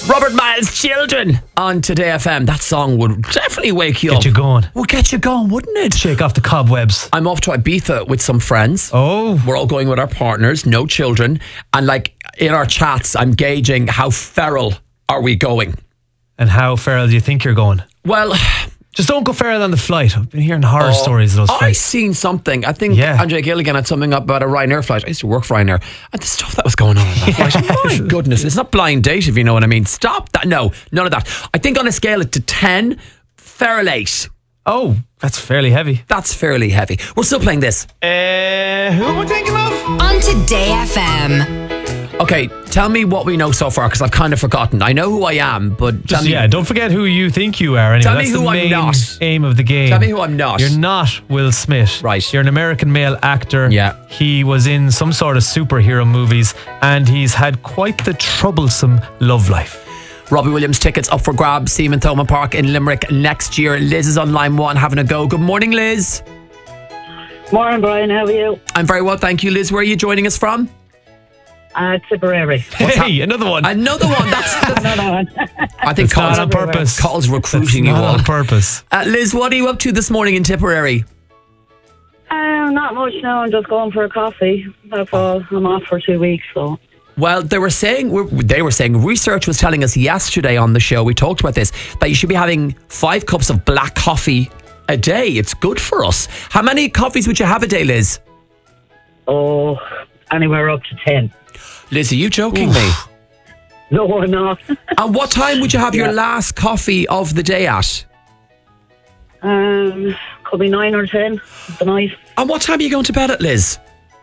Robert Miles, Children on Today FM. That song would definitely wake you up. Get you going. Would get you going, wouldn't it? Shake off the cobwebs. I'm off to Ibiza with some friends. Oh. We're all going with our partners, no children. And like in our chats, I'm gauging how feral are we going. And how feral do you think you're going? Well, just don't go feral on the flight. I've been hearing horror stories of those I flights. seen something. I think Andrea Gilligan had something up about a Ryanair flight. I used to work for Ryanair. And the stuff that was going on that flight. My goodness, it's not blind date, if you know what I mean. Stop that. No, none of that. I think on a scale of to 10, feral 8. Oh, that's fairly heavy. That's fairly heavy. We're still playing this. Who am I thinking of? On Today FM. Okay, tell me what we know so far, because I've kind of forgotten. I know who I am, but tell me. Yeah, don't forget who you think you are. Anyway, Tell me that's who the I'm main not. aim of the game. Tell me who I'm not. You're not Will Smith. Right. You're an American male actor. Yeah. He was in some sort of superhero movies, and he's had quite the troublesome love life. Robbie Williams tickets up for grabs. See him in Thomond Park in Limerick next year. Liz is on line 1 having a go. Good morning, Liz. Morning, Brian. How are you? I'm very well, thank you. Liz, where are you joining us from? Tipperary. Hey, another one. Another one. That's Another one. I think It's not on purpose. Carl's recruiting It's you not all. on purpose. Liz, what are you up to this morning in Tipperary? Not much now. I'm just going for a coffee. That's all. I'm off for 2 weeks, so. Well, they were saying research was telling us yesterday on the show, we talked about this, that you should be having 5 cups of black coffee a day. It's good for us. How many coffees would you have a day, Liz? Oh, anywhere up to 10. Liz, are you joking me? No, I'm not. And what time would you have your last coffee of the day at? Could be 9 or 10 at the night. And what time are you going to bed at, Liz?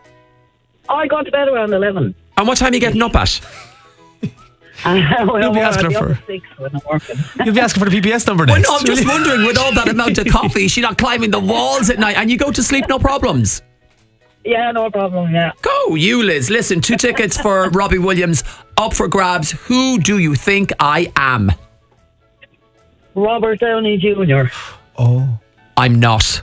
I got to bed around 11. And what time are you getting up at? You'll be asking I'll be for- up at 6 when I'm working. You'll be asking for the PPS number Well, next. no, I'm just wondering, with all that amount of coffee, is she not climbing the walls at night and you go to sleep no problems? Yeah, no problem, yeah. Go, you, Liz. Listen, 2 tickets for Robbie Williams up for grabs. Who do you think I am? Robert Downey Jr. Oh. I'm not.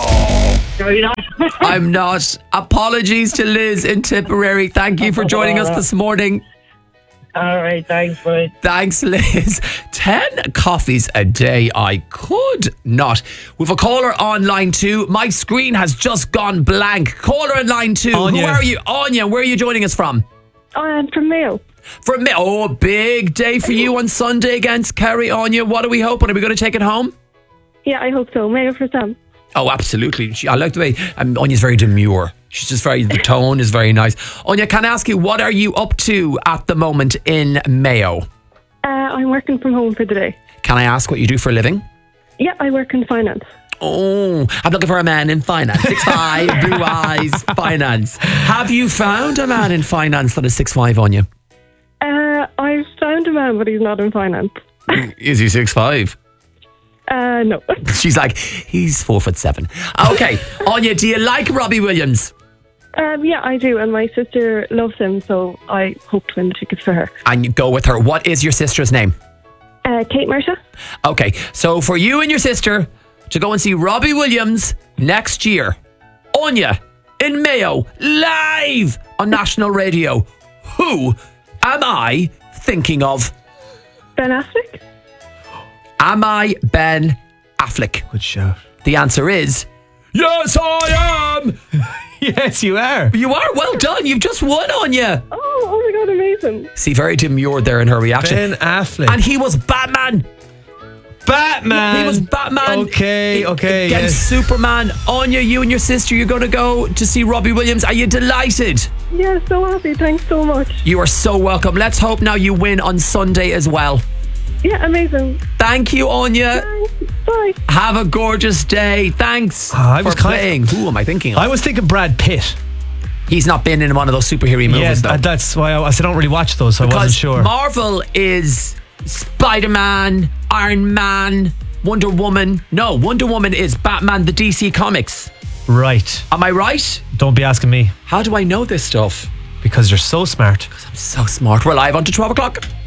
No, you're not. I'm not. Apologies to Liz in Tipperary. Thank you for joining us this morning. All right, thanks, Brian. Thanks, Liz. 10 coffees a day. I could not. We've a caller on line 2. My screen has just gone blank. Caller on line 2. Anya. Who are you? Anya, where are you joining us from? I'm from Mayo. From me. Oh, big day for you on Sunday against Kerry. Anya, what are we hoping? Are we going to take it home? Yeah, I hope so. Mayo for Sam. Oh, absolutely. I like the way Anya's very demure. She's just the tone is very nice. Anya, can I ask you, what are you up to at the moment in Mayo? I'm working from home for the day. Can I ask what you do for a living? Yeah, I work in finance. Oh, I'm looking for a man in finance. 6'5", blue eyes, finance. Have you found a man in finance that is 6'5", Anya? I've found a man, but he's not in finance. Is he 6'5"? No. She's like, he's 4'7". Okay, Anya, do you like Robbie Williams? Yeah, I do, and my sister loves him, so I hope to win the tickets for her. And you go with her. What is your sister's name? Kate Marsha. Okay, so for you and your sister to go and see Robbie Williams next year, Anya in Mayo, live on national radio, who am I thinking of? Ben Affleck. Am I Ben Affleck? Good shout. The answer is yes, I am. Yes, you are. You are. Well done. You've just won, Anya. Oh my God, amazing. See, very demure there in her reaction. Ben Affleck. And he was Batman. Batman. He was Batman. Okay, Against yes. Superman. Anya, you and your sister, you're going to go to see Robbie Williams. Are you delighted? Yeah, so happy. Thanks so much. You are so welcome. Let's hope now you win on Sunday as well. Yeah, amazing. Thank you, Anya. Thanks. Bye. Have a gorgeous day. Thanks I was for playing. Who am I thinking of? I was thinking Brad Pitt. He's not been in one of those superhero movies, Yeah, though. that's why I said I don't really watch those, so I wasn't sure. Marvel is Spider-Man, Iron Man, Wonder Woman. No, Wonder Woman is Batman, the DC Comics. Right. Am I right? Don't be asking me. How do I know this stuff? Because you're so smart. I'm so smart. We're live on to 12 o'clock.